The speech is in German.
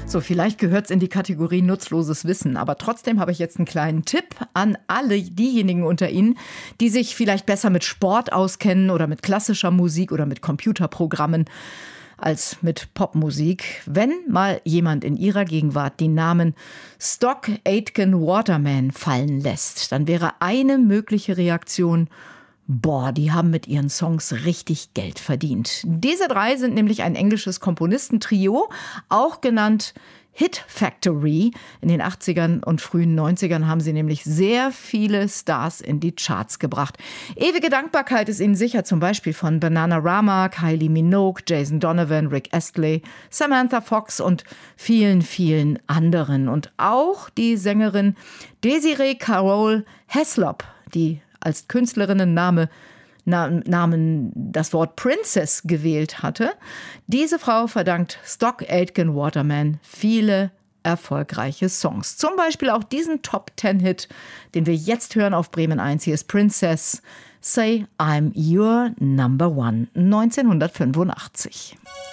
So, vielleicht gehört es in die Kategorie nutzloses Wissen, aber trotzdem habe ich jetzt einen kleinen Tipp an alle diejenigen unter Ihnen, die sich vielleicht besser mit Sport auskennen oder mit klassischer Musik oder mit Computerprogrammen als mit Popmusik. Wenn mal jemand in ihrer Gegenwart die Namen Stock Aitken Waterman fallen lässt, dann wäre eine mögliche Reaktion: Boah, die haben mit ihren Songs richtig Geld verdient. Diese drei sind nämlich ein englisches Komponistentrio, auch genannt Hit Factory. In den 80ern und frühen 90ern haben sie nämlich sehr viele Stars in die Charts gebracht. Ewige Dankbarkeit ist ihnen sicher, zum Beispiel von Bananarama, Kylie Minogue, Jason Donovan, Rick Astley, Samantha Fox und vielen, vielen anderen. Und auch die Sängerin Desiree Carole Heslop, die als Künstlerinnenname das Wort Princess gewählt hatte. Diese Frau verdankt Stock Aitken Waterman viele erfolgreiche Songs. Zum Beispiel auch diesen Top-10-Hit, den wir jetzt hören auf Bremen 1. Hier ist Princess, Say I'm Your Number One, 1985.